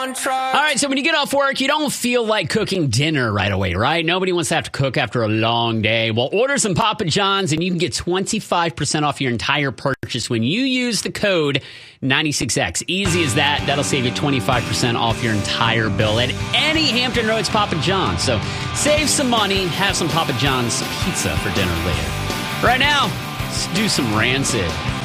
All right, so when you get off work, you don't feel like cooking dinner right away, right? Nobody wants to have to cook after a long day. Well, order some Papa John's and you can get 25% off your entire purchase when you use the code 96X. Easy as that. That'll save you 25% off your entire bill at any Hampton Roads Papa John's. So save some money, have some Papa John's pizza for dinner later. Right now, let's do some Rancid.